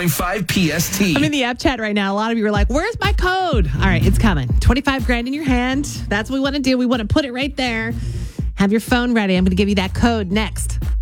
5 PST. I'm in the app chat right now. A lot of you are like, where's my code? All right, it's coming. 25 grand in your hand. That's what we want to do. We want to put it right there. Have your phone ready. I'm going to give you that code next.